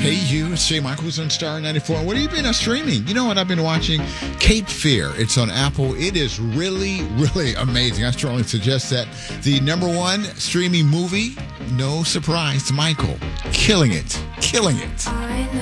Hey You, it's Jay Michaels on Star 94. What have you been streaming? You know what I've been watching? Cape Fear. It's on Apple. It is really, really amazing. I strongly suggest that. The number one streaming movie, no surprise, Michael. Killing it. Killing it.